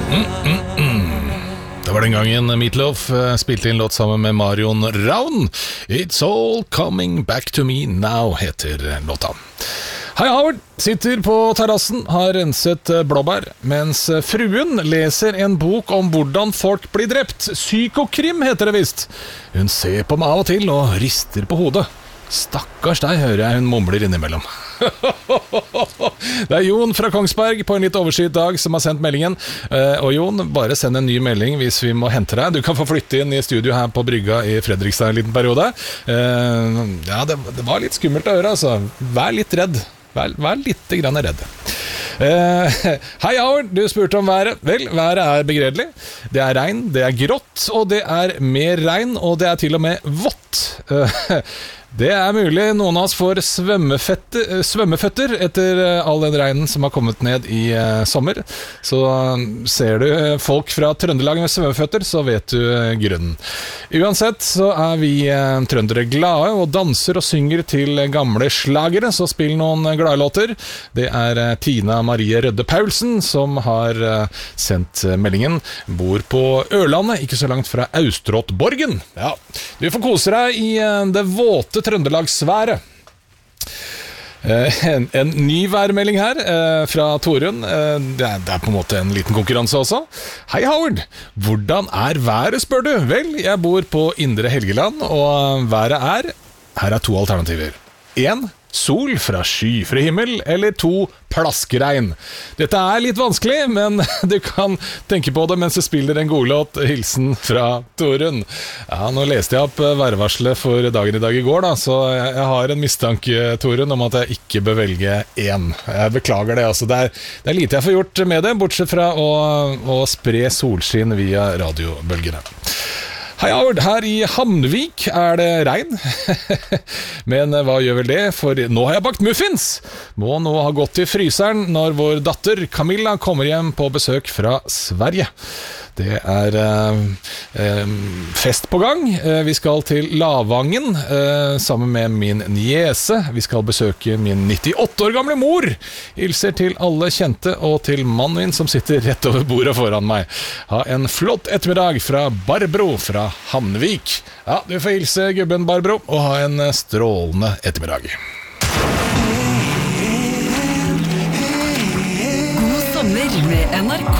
Det var den gangen Meatloaf spilte inn låt sammen med Marion Ravn. It's all coming back to me now, heter låta. Hei Howard, sitter på terrassen, har renset blåbær, mens fruen leser en bok om hvordan folk blir drept. Psykokrim heter det visst. Hun ser på meg av og til og rister på hodet. Stakkars deg, hører jeg hun mumler innimellom. Det er Jon fra Kongsberg på en litt overskyet dag som har sendt meldingen. Og Jon, bare send en ny melding hvis vi må hente deg. Du kan få flytte inn i studio her på Brygga i Fredrikstad en liten periode. Ja, det var litt skummelt å høre, altså. Vær litt redd. Vær litt grann redd. Hei Howard, du spurte om været. Vel, været er begredelig. Det er regn, det er grått, og det er mer regn, og det er til og med vått. Det er mulig noen av oss får svømmeføtter etter all den regnen som har kommet ned i sommer. Så ser du folk fra Trøndelag med svømmeføtter, så vet du grunnen. Uansett så er vi trøndere glade og danser og synger til gamle slagere, så spill noen glade låter. Det er Tina Marie Rødde Paulsen som har sendt meldingen. Bor på Ørlandet, ikke så langt fra Austråttborgen. Ja, du får kose deg i det våte Trøndelagsværet. En ny værmelding her fra Torunn. Det er på en måte en liten konkurranse også. Hei Howard, hvordan er været, spør du? Vel, jeg bor på Indre Helgeland, og været er... Her er 2 alternativer. 1. Sol fra skyfri himmel, eller 2. Plaskregn. Dette er litt vanskelig, men du kan tenke på det mens du spiller en godlåt. Hilsen fra Torunn. Ja, nå leste jeg opp værvarselet for dagen i dag i går, da, så jeg har en mistanke, Torunn, om at jeg ikke bør velge 1. Jeg beklager det, altså. Det er lite jeg får gjort med det, bortsett fra å spre solskinn via radiobølgene. Hei Howard, her i Hamnvik er det regn. Men hva gjør vel det, for nå har jeg bakt muffins. Må nå ha gått til fryseren når vår datter Camilla kommer hjem på besøk fra Sverige. Det er fest på gang. Vi skal til Lavangen sammen med min niese. Vi skal besøke min 98 år gamle mor. Hilser til alle kjente og til mannen min som sitter rett over bordet foran meg. Ha en flott ettermiddag fra Barbro fra Hamnvik. Ja, du får hilse gubben Barbro og ha en strålende ettermiddag. God sommer med NRK.